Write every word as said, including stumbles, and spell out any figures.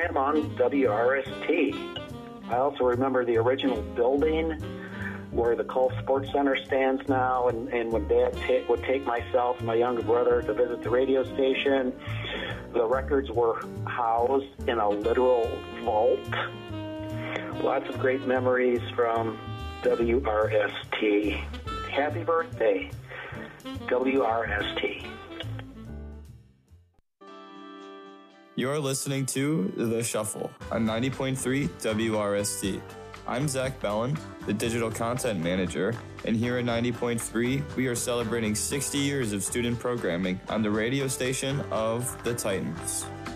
program on W R S T. I also remember the original building where the Cole Sports Center stands now, and, and when Dad ta- would take myself and my younger brother to visit the radio station, the records were housed in a literal vault. Lots of great memories from W R S T. Happy birthday, W R S T. You're listening to The Shuffle on ninety point three W R S T. I'm Zach Bellin, the Digital Content Manager, and here at ninety point three, we are celebrating sixty years of student programming on the radio station of the Titans.